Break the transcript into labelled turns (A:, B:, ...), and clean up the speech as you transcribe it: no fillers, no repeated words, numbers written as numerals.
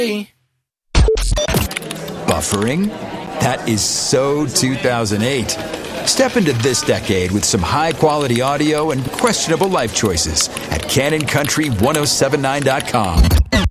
A: Buffering? That is so 2008. Step into this decade with some high-quality audio and questionable life choices at CannonCountry1079.com.